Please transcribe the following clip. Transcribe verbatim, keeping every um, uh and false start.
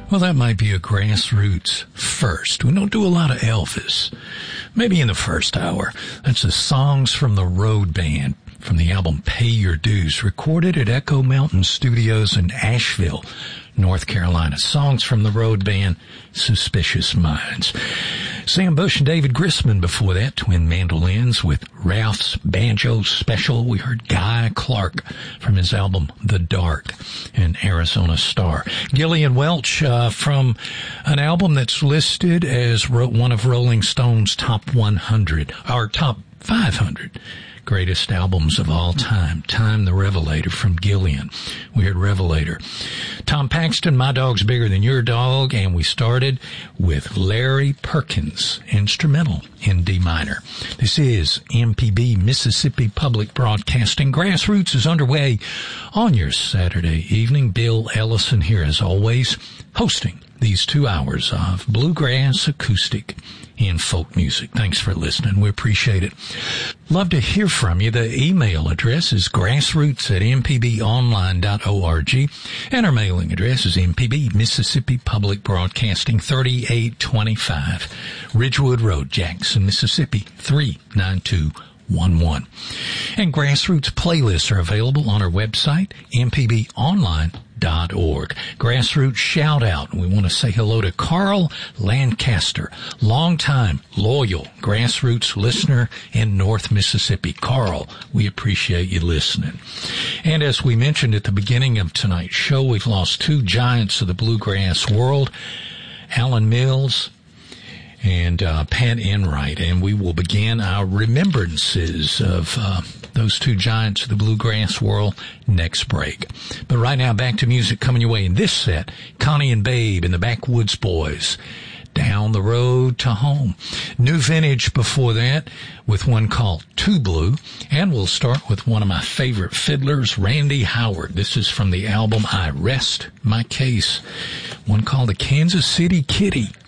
Well, that might be a Grassroots first. We don't do a lot of Elvis. Maybe in the first hour. That's the Songs from the Road Band from the album Pay Your Dues, recorded at Echo Mountain Studios in Asheville, North Carolina. Songs from the Road Band, Suspicious Minds. Sam Bush and David Grisman before that, twin mandolins with Ralph's Banjo Special. We heard Guy Clark from his album The Dark and Arizona Star. Gillian Welch uh, from an album that's listed as ro- one of Rolling Stone's top one hundred, or top five hundred. Greatest albums of all time. Time the Revelator from Gillian. We heard Revelator. Tom Paxton, My Dog's Bigger Than Your Dog, and we started with Larry Perkins, instrumental in D minor. This is M P B Mississippi Public Broadcasting. Grassroots is underway on your Saturday evening. Bill Ellison here as always, hosting these two hours of bluegrass, acoustic, and folk music. Thanks for listening. We appreciate it. Love to hear from you. The email address is grassroots at m p b online dot org, and our mailing address is M P B Mississippi Public Broadcasting, thirty-eight twenty-five Ridgewood Road, Jackson, Mississippi, three nine two one one. And Grassroots playlists are available on our website, m p b online dot org. Grassroots shout out. We want to say hello to Carl Lancaster, longtime loyal Grassroots listener in North Mississippi. Carl, we appreciate you listening. And as we mentioned at the beginning of tonight's show, we've lost two giants of the bluegrass world, Alan Mills and uh, Pat Enright, and we will begin our remembrances of uh, those two giants of the bluegrass world next break. But right now, back to music coming your way in this set. Connie and Babe and the Backwoods Boys, Down the Road to Home. New Vintage before that with one called Too Blue, and we'll start with one of my favorite fiddlers, Randy Howard. This is from the album I Rest My Case, one called the Kansas City Kitty.